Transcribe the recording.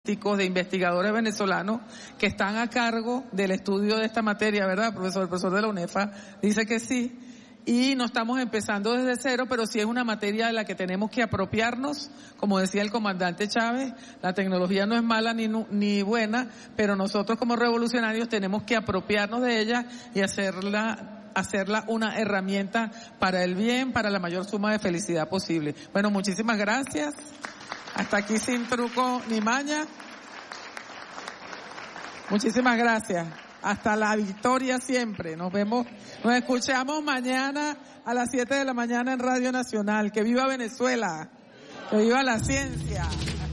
científicos, de investigadores venezolanos que están a cargo del estudio de esta materia, ¿verdad, profesor? El profesor de la UNEFA dice que sí. Y no estamos empezando desde cero, pero sí es una materia de la que tenemos que apropiarnos. Como decía el comandante Chávez, la tecnología no es mala ni buena, pero nosotros como revolucionarios tenemos que apropiarnos de ella y hacerla una herramienta para el bien, para la mayor suma de felicidad posible. Bueno, muchísimas gracias. Hasta aquí sin truco ni maña. Muchísimas gracias. Hasta la victoria siempre. Nos escuchamos mañana a las 7 de la mañana en Radio Nacional. ¡Que viva Venezuela! ¡Que viva la ciencia!